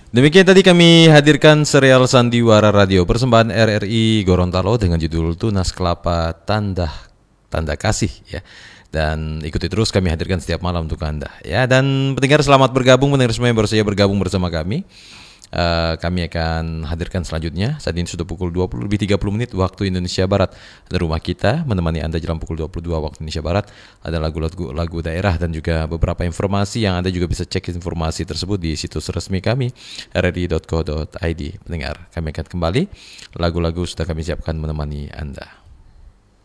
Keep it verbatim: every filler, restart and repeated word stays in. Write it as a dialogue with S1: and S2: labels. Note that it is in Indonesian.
S1: Demikian tadi kami hadirkan serial Sandiwara Radio persembahan R R I Gorontalo dengan judul Tunas Kelapa Tanda Tanda Kasih ya. Dan ikuti terus kami hadirkan setiap malam untuk Anda ya. Dan pendengar selamat bergabung, pendengar semua yang baru saja bergabung bersama kami. Uh, kami akan hadirkan selanjutnya. Saat ini sudah pukul dua puluh lebih tiga puluh menit waktu Indonesia Barat. Dan rumah kita menemani Anda jam pukul dua puluh dua waktu Indonesia Barat. Ada lagu-lagu lagu daerah dan juga beberapa informasi yang Anda juga bisa cek informasi tersebut di situs resmi kami r r i dot co dot i d. Pendengar, kami akan kembali. Lagu-lagu sudah kami siapkan menemani Anda.